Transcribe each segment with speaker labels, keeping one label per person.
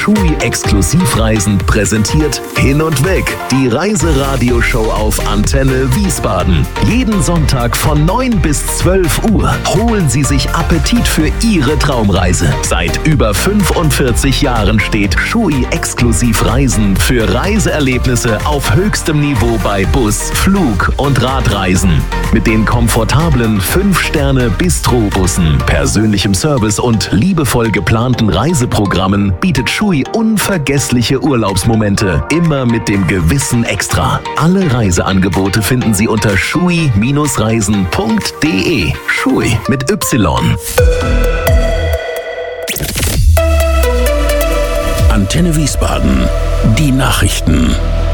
Speaker 1: TUI Exklusivreisen präsentiert Hin und Weg, die Reiseradioshow auf Antenne Wiesbaden. Jeden Sonntag von 9 bis 12 Uhr holen Sie sich Appetit für Ihre Traumreise. Seit über 45 Jahren steht TUI Exklusivreisen für Reiseerlebnisse auf höchstem Niveau bei Bus, Flug und Radreisen. Mit den komfortablen 5-Sterne-Bistro-Bussen, persönlichem Service und liebevoll geplanten Reiseprogrammen bietet TUI unvergessliche Urlaubsmomente, immer mit dem gewissen Extra. Alle Reiseangebote finden Sie unter schui-reisen.de. TUI mit Y.
Speaker 2: Antenne Wiesbaden. Die Nachrichten.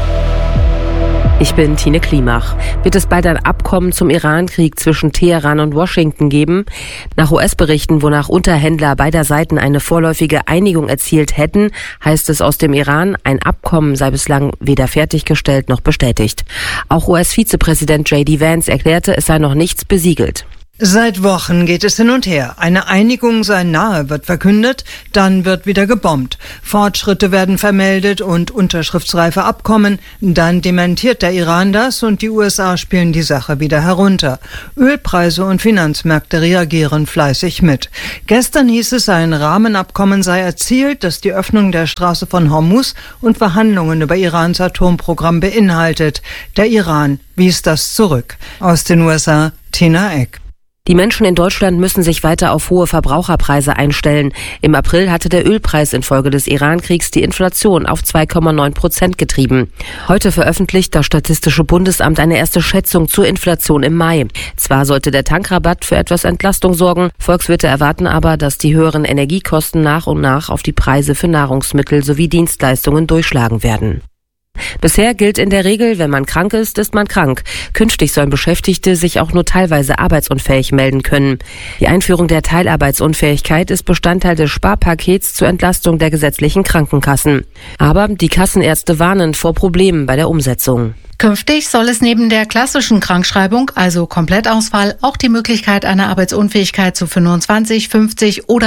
Speaker 3: Ich bin Tine Klimach. Wird es bald ein Abkommen zum Iran-Krieg zwischen Teheran und Washington geben? Nach US-Berichten, wonach Unterhändler beider Seiten eine vorläufige Einigung erzielt hätten, heißt es aus dem Iran, ein Abkommen sei bislang weder fertiggestellt noch bestätigt. Auch US-Vizepräsident J.D. Vance erklärte, es sei noch nichts besiegelt.
Speaker 4: Seit Wochen geht es hin und her. Eine Einigung sei nahe, wird verkündet, dann wird wieder gebombt. Fortschritte werden vermeldet und unterschriftsreife Abkommen. Dann dementiert der Iran das und die USA spielen die Sache wieder herunter. Ölpreise und Finanzmärkte reagieren fleißig mit. Gestern hieß es, ein Rahmenabkommen sei erzielt, das die Öffnung der Straße von Hormuz und Verhandlungen über Irans Atomprogramm beinhaltet. Der Iran wies das zurück. Aus den USA, Tina Eck.
Speaker 3: Die Menschen in Deutschland müssen sich weiter auf hohe Verbraucherpreise einstellen. Im April hatte der Ölpreis infolge des Iran-Kriegs die Inflation auf 2,9% getrieben. Heute veröffentlicht das Statistische Bundesamt eine erste Schätzung zur Inflation im Mai. Zwar sollte der Tankrabatt für etwas Entlastung sorgen, Volkswirte erwarten aber, dass die höheren Energiekosten nach und nach auf die Preise für Nahrungsmittel sowie Dienstleistungen durchschlagen werden. Bisher gilt in der Regel, wenn man krank ist, ist man krank. Künftig sollen Beschäftigte sich auch nur teilweise arbeitsunfähig melden können. Die Einführung der Teilarbeitsunfähigkeit ist Bestandteil des Sparpakets zur Entlastung der gesetzlichen Krankenkassen. Aber die Kassenärzte warnen vor Problemen bei der Umsetzung.
Speaker 5: Künftig soll es neben der klassischen Krankschreibung, also Komplettausfall, auch die Möglichkeit einer Arbeitsunfähigkeit zu 25, 50 oder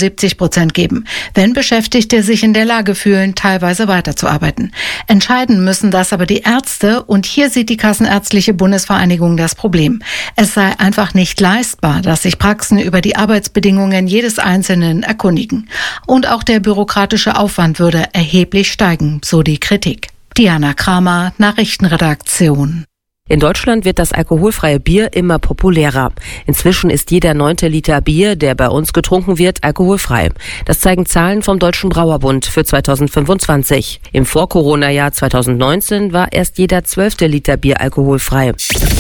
Speaker 5: 75% geben, wenn Beschäftigte sich in der Lage fühlen, teilweise weiterzuarbeiten. Entscheiden müssen das aber die Ärzte und hier sieht die Kassenärztliche Bundesvereinigung das Problem. Es sei einfach nicht leistbar, dass sich Praxen über die Arbeitsbedingungen jedes Einzelnen erkundigen. Und auch der bürokratische Aufwand würde erheblich steigen, so die Kritik. Diana Kramer, Nachrichtenredaktion.
Speaker 3: In Deutschland wird das alkoholfreie Bier immer populärer. Inzwischen ist jeder 9. Liter Bier, der bei uns getrunken wird, alkoholfrei. Das zeigen Zahlen vom Deutschen Brauerbund für 2025. Im Vor-Corona-Jahr 2019 war erst jeder 12. Liter Bier alkoholfrei.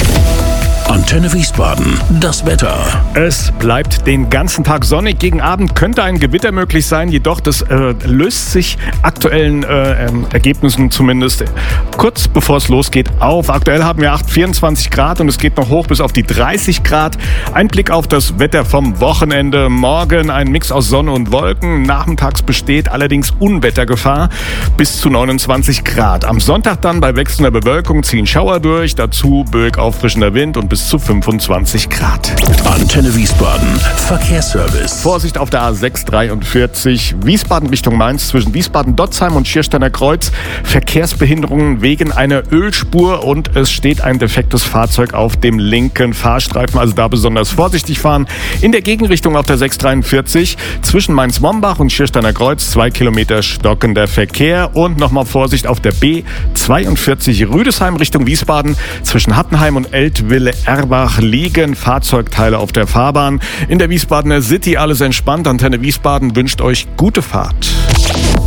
Speaker 2: Antenne Wiesbaden. Das Wetter.
Speaker 6: Es bleibt den ganzen Tag sonnig. Gegen Abend könnte ein Gewitter möglich sein, jedoch das löst sich aktuellen Ergebnissen zumindest kurz bevor es losgeht auf. Aktuell haben wir 24 Grad und es geht noch hoch bis auf die 30 Grad. Ein Blick auf das Wetter vom Wochenende. Morgen ein Mix aus Sonne und Wolken. Nachmittags besteht allerdings Unwettergefahr bis zu 29 Grad. Am Sonntag dann bei wechselnder Bewölkung ziehen Schauer durch. Dazu böig auffrischender Wind und bis zu 25 Grad.
Speaker 2: Antenne Wiesbaden. Verkehrsservice.
Speaker 6: Vorsicht auf der A643 Wiesbaden Richtung Mainz zwischen Wiesbaden-Dotzheim und Schiersteiner Kreuz. Verkehrsbehinderungen wegen einer Ölspur und es steht ein defektes Fahrzeug auf dem linken Fahrstreifen. Also da besonders vorsichtig fahren. In der Gegenrichtung auf der 643 zwischen Mainz-Mombach und Schiersteiner Kreuz 2 Kilometer stockender Verkehr. Und nochmal Vorsicht auf der B42 Rüdesheim Richtung Wiesbaden zwischen Hattenheim und Eltville-Erbach liegen Fahrzeugteile auf der Fahrbahn. In der Wiesbadener City alles entspannt. Antenne Wiesbaden wünscht euch gute Fahrt.